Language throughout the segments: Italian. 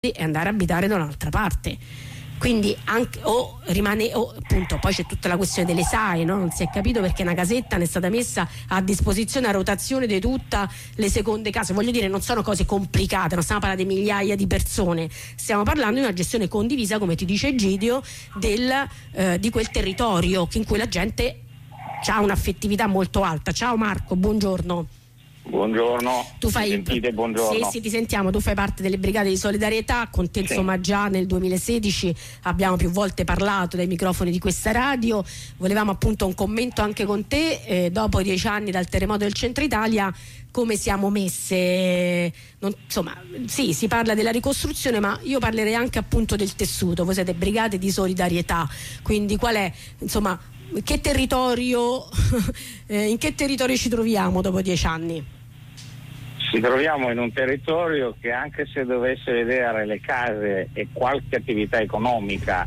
e andare a abitare da un'altra parte. Quindi anche appunto, poi c'è tutta la questione delle SAE, no? Non si è capito perché una casetta ne è stata messa a disposizione a rotazione di tutte le seconde case. Voglio dire, non sono cose complicate, non stiamo parlando di migliaia di persone, stiamo parlando di una gestione condivisa, come ti dice Egidio, di quel territorio in cui la gente ha un'affettività molto alta. Ciao Marco, buongiorno. Buongiorno, sentite? Buongiorno. Sì, ti sentiamo. Tu fai parte delle brigate di solidarietà. Con te, insomma, già nel 2016 abbiamo più volte parlato dai microfoni di questa radio. Volevamo appunto un commento anche con te, dopo 10 anni dal terremoto del centro Italia, come siamo messe. Insomma, sì, si parla della ricostruzione, ma io parlerei anche appunto del tessuto. Voi siete brigate di solidarietà, quindi qual è, insomma, che territorio in che territorio ci troviamo dopo 10 anni? Ci troviamo in un territorio che, anche se dovesse vedere le case e qualche attività economica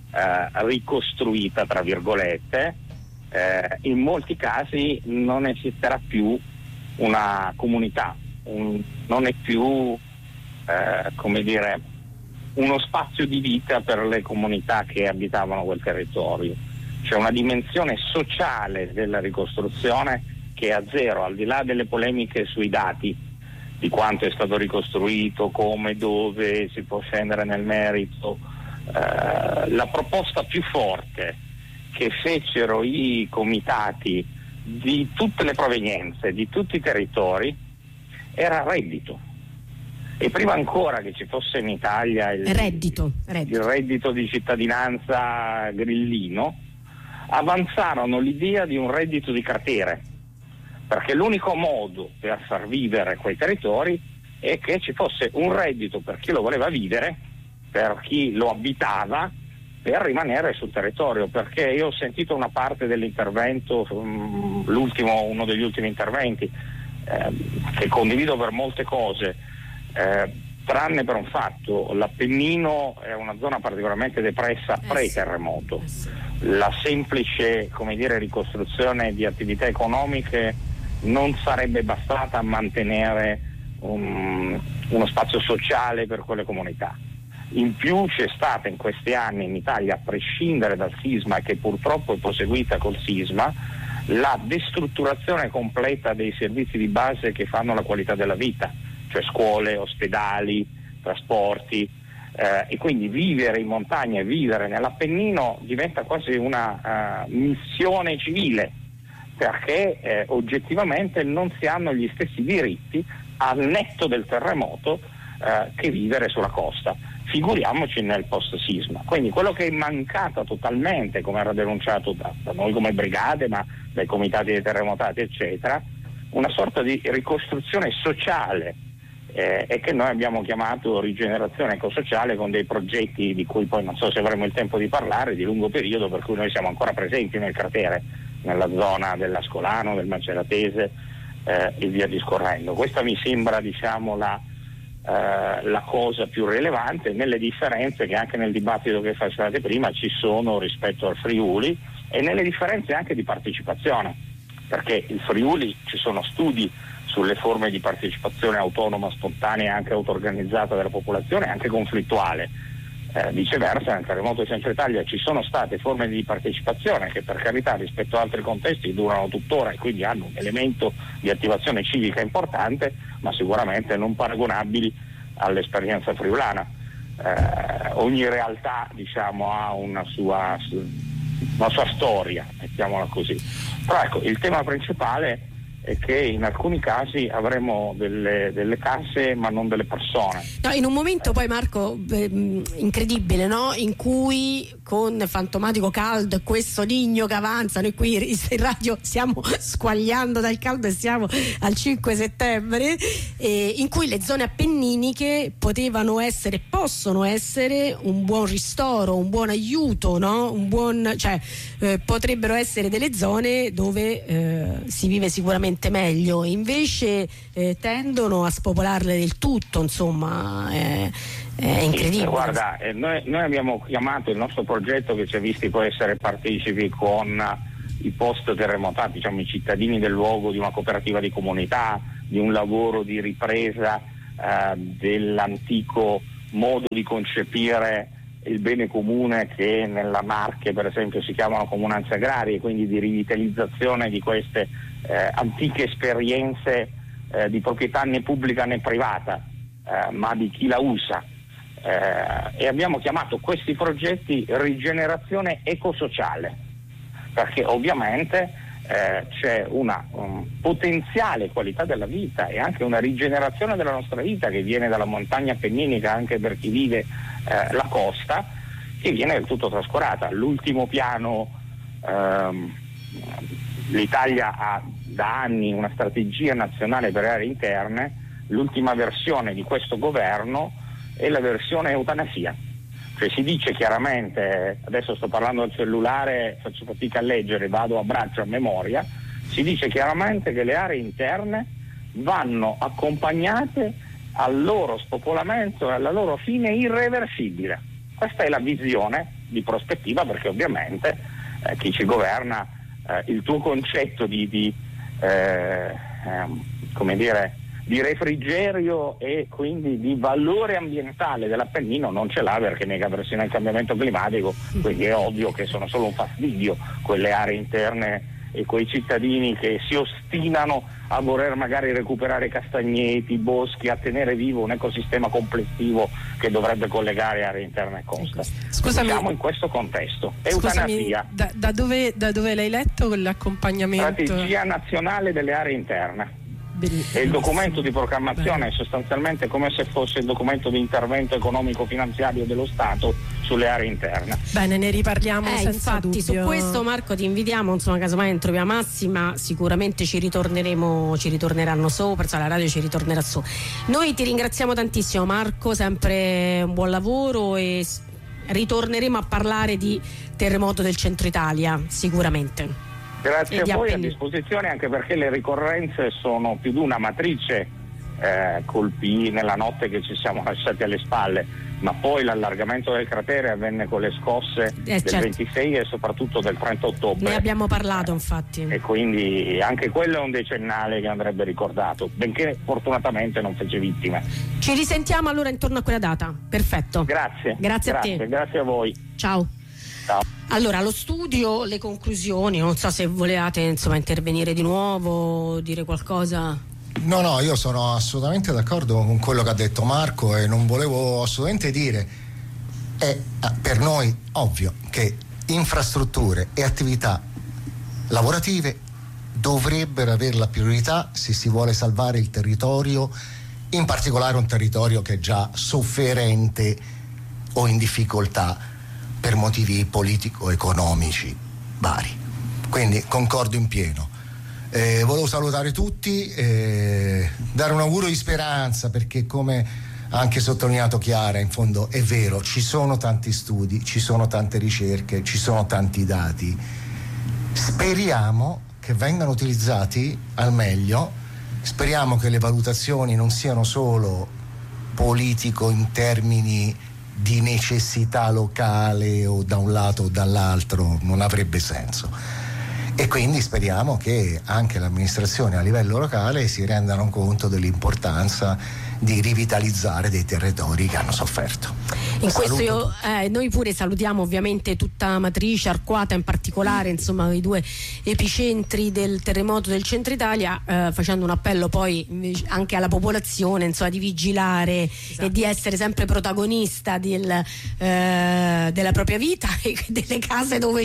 ricostruita tra virgolette, in molti casi non esisterà più una comunità, non è più come dire, uno spazio di vita per le comunità che abitavano quel territorio. C'è una dimensione sociale della ricostruzione che è a zero, al di là delle polemiche sui dati di quanto è stato ricostruito, come, dove, si può scendere nel merito. La proposta più forte che fecero i comitati di tutte le provenienze, di tutti i territori, era reddito. E prima ancora che ci fosse in Italia il reddito di cittadinanza grillino, avanzarono l'idea di un reddito di cartiere, perché l'unico modo per far vivere quei territori è che ci fosse un reddito per chi lo voleva vivere, per chi lo abitava, per rimanere sul territorio. Perché io ho sentito una parte dell'intervento, uno degli ultimi interventi, che condivido per molte cose, tranne per un fatto: l'Appennino è una zona particolarmente depressa pre-terremoto. La semplice, come dire, ricostruzione di attività economiche non sarebbe bastata a mantenere uno spazio sociale per quelle comunità. In più c'è stata in questi anni in Italia, a prescindere dal sisma, che purtroppo è proseguita col sisma, la destrutturazione completa dei servizi di base che fanno la qualità della vita, cioè scuole, ospedali, trasporti. E quindi vivere in montagna e vivere nell'Appennino diventa quasi una missione civile, perché oggettivamente non si hanno gli stessi diritti al netto del terremoto che vivere sulla costa. Figuriamoci nel post sisma. Quindi quello che è mancato totalmente, come era denunciato da noi come brigate, ma dai comitati dei terremotati eccetera, una sorta di ricostruzione sociale, e che noi abbiamo chiamato rigenerazione ecosociale, con dei progetti di cui poi non so se avremo il tempo di parlare, di lungo periodo, per cui noi siamo ancora presenti nel cratere, nella zona dell'Ascolano, del Maceratese e via discorrendo. Questa mi sembra, diciamo, la cosa più rilevante, nelle differenze che anche nel dibattito che facevate prima ci sono rispetto al Friuli, e nelle differenze anche di partecipazione, perché il Friuli, ci sono studi sulle forme di partecipazione autonoma, spontanea e anche auto-organizzata della popolazione, anche conflittuale. Viceversa, nel terremoto di Centro Italia ci sono state forme di partecipazione che, per carità, rispetto ad altri contesti durano tuttora e quindi hanno un elemento di attivazione civica importante, ma sicuramente non paragonabili all'esperienza friulana. Ogni realtà, diciamo, ha una sua storia, mettiamola così. Però ecco, il tema principale è che in alcuni casi avremo delle case ma non delle persone. No, in un momento poi, Marco, incredibile, no? In cui con fantomatico caldo, questo Niño che avanza, noi qui in radio stiamo squagliando dal caldo e siamo al 5 settembre, in cui le zone appenniniche possono essere un buon ristoro, un buon aiuto, no? Potrebbero essere delle zone dove si vive sicuramente meglio, invece tendono a spopolarle del tutto, insomma. È incredibile. Guarda, noi abbiamo chiamato il nostro progetto, che ci ha visti poi essere partecipi con i post terremotati, diciamo i cittadini del luogo, di una cooperativa di comunità, di un lavoro di ripresa dell'antico modo di concepire il bene comune che nella Marche per esempio si chiamano comunanze agrarie, quindi di rivitalizzazione di queste antiche esperienze di proprietà né pubblica né privata, ma di chi la usa, e abbiamo chiamato questi progetti rigenerazione ecosociale, perché ovviamente c'è una potenziale qualità della vita e anche una rigenerazione della nostra vita che viene dalla montagna appenninica anche per chi vive la costa, che viene del tutto trascurata. L'ultimo piano, l'Italia ha da anni una strategia nazionale per le aree interne, l'ultima versione di questo governo è la versione eutanasia. Cioè si dice chiaramente, adesso sto parlando al cellulare, faccio fatica a leggere, vado a braccio, a memoria, si dice chiaramente che le aree interne vanno accompagnate al loro spopolamento e alla loro fine irreversibile. Questa è la visione di prospettiva, perché ovviamente chi ci governa, il tuo concetto di refrigerio e quindi di valore ambientale dell'Appennino non ce l'ha, perché nega versione al cambiamento climatico, quindi è ovvio che sono solo un fastidio quelle aree interne e quei cittadini che si ostinano a voler magari recuperare castagneti, boschi, a tenere vivo un ecosistema complessivo che dovrebbe collegare aree interne e costa. Scusami, siamo in questo contesto. Eutanasia. Da dove l'hai letto quell'accompagnamento? Strategia nazionale delle aree interne. E il documento di programmazione è sostanzialmente come se fosse il documento di intervento economico-finanziario dello Stato sulle aree interne. Bene, ne riparliamo senza infatti, dubbio. su questo, Marco, ti invitiamo, insomma, casomai entropia massima, sicuramente ci ritorneranno sopra, la radio ci ritornerà su. Noi ti ringraziamo tantissimo, Marco, sempre un buon lavoro, e ritorneremo a parlare di terremoto del centro Italia sicuramente. Grazie a voi, a disposizione, anche perché le ricorrenze sono più di una. Matrice colpì nella notte che ci siamo lasciati alle spalle, ma poi l'allargamento del cratere avvenne con le scosse del 26 e soprattutto del 30 ottobre. Ne abbiamo parlato, infatti. E quindi anche quello è un decennale che andrebbe ricordato, benché fortunatamente non fece vittime. Ci risentiamo allora intorno a quella data. Perfetto. Grazie a te. Grazie a voi. Ciao. Allora, allo studio le conclusioni, non so se volevate intervenire di nuovo, dire qualcosa. No, io sono assolutamente d'accordo con quello che ha detto Marco e non volevo assolutamente dire, è per noi ovvio che infrastrutture e attività lavorative dovrebbero avere la priorità se si vuole salvare il territorio, in particolare un territorio che è già sofferente o in difficoltà per motivi politico-economici vari. Quindi concordo in pieno. Volevo salutare tutti, dare un augurio di speranza, perché come ha anche sottolineato Chiara, in fondo è vero, ci sono tanti studi, ci sono tante ricerche, ci sono tanti dati. Speriamo che vengano utilizzati al meglio, speriamo che le valutazioni non siano solo politico in termini di necessità locale o da un lato o dall'altro, non avrebbe senso, e quindi speriamo che anche l'amministrazione a livello locale si rendano conto dell'importanza di rivitalizzare dei territori che hanno sofferto. In questo noi pure salutiamo ovviamente tutta Amatrice, Arquata in particolare, insomma i due epicentri del terremoto del centro Italia, facendo un appello poi anche alla popolazione, insomma, di vigilare e di essere sempre protagonista della propria vita e delle case dove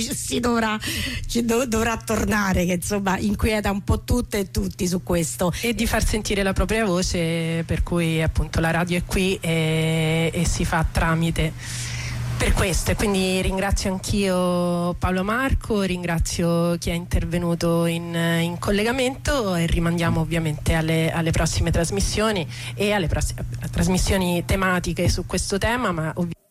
dovrà tornare, che insomma inquieta un po' tutte e tutti su questo, e di far sentire la propria voce, per cui appunto la radio è qui e si fa tramite per questo. E quindi ringrazio anch'io Paolo Marco, ringrazio chi è intervenuto in collegamento, e rimandiamo ovviamente alle prossime trasmissioni e alle prossime trasmissioni tematiche su questo tema, ma ovviamente